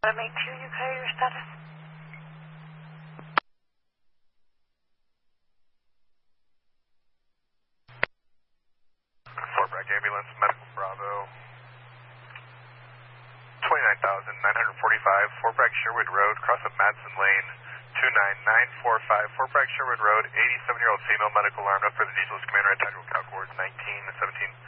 Make sure you carry your status. Fort Bragg Ambulance, Medical Bravo. 29,945, Fort Bragg Sherwood Road, cross of Madison Lane, 29945, Fort Bragg Sherwood Road, 87-year-old female, medical armed, up for the diesel commander, attached to count coordinates 1917.